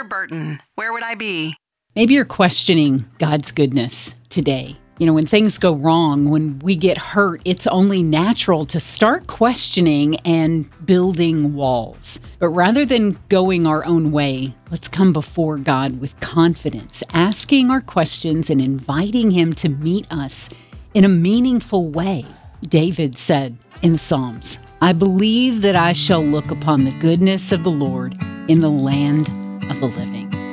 Burton, where would I be? Maybe you're questioning God's goodness today. When things go wrong, when we get hurt, it's only natural to start questioning and building walls. But rather than going our own way, let's come before God with confidence, asking our questions and inviting Him to meet us in a meaningful way. David said in the Psalms, "I believe that I shall look upon the goodness of the Lord in the land of the living."